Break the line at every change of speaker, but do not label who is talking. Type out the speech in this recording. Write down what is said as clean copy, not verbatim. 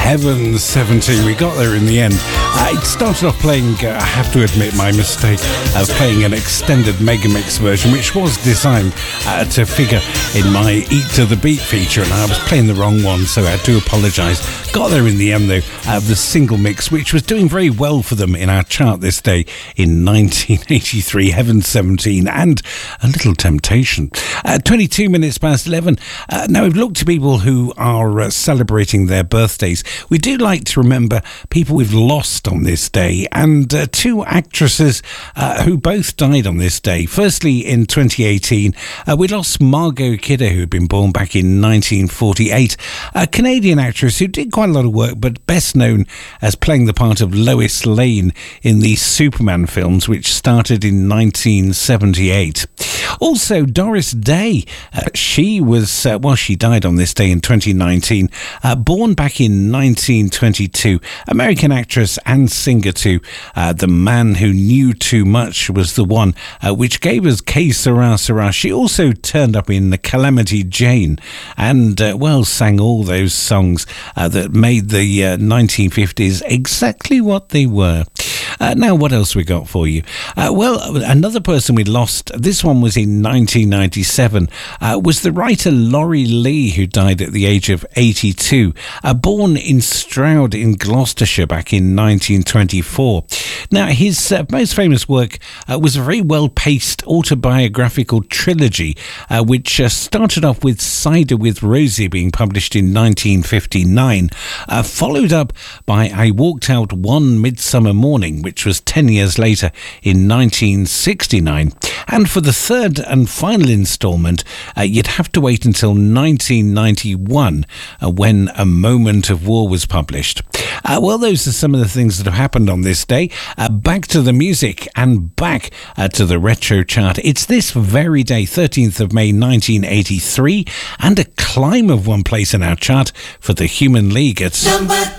Heaven 17. We got there in the end. It started off playing, I have to admit my mistake, of playing an extended Megamix version, which was designed to figure in my Eat to the Beat feature, and I was playing the wrong one, so I do apologise. Got there in the end, though, the single mix, which was doing very well for them in our chart this day in 1983, Heaven 17, and A Little Temptation. 22 minutes past 11. Now, we've looked to people who are celebrating their birthdays. We do like to remember people we've lost on this day, and two actresses who both died on this day. Firstly, in 2018, we lost Margot Kidder, who had been born back in 1948, a Canadian actress who did quite a lot of work, but best known as playing the part of Lois Lane in the Superman films, which started in 1978. Also, Doris Day, she was, she died on this day in 2019, born back in 1922, American actress and singer too. The Man Who Knew Too Much was the one which gave us Que Sera Sera. She also turned up in the Calamity Jane and, sang all those songs that made the 1950s exactly what they were. Now, what else we got for you? Another person we lost, this one was in 1997, was the writer Laurie Lee, who died at the age of 82, born in Stroud in Gloucestershire back in 1924. Now, his most famous work was a very well-paced autobiographical trilogy, which started off with Cider with Rosie being published in 1959, followed up by I Walked Out One Midsummer Morning, which was 10 years later in 1969. And for the third and final instalment, you'd have to wait until 1991 when A Moment of War was published. Those are some of the things that have happened on this day. Back to the music and back to the retro chart. It's this very day, 13th of May 1983, and a climb of one place in our chart for the Human League. It's
number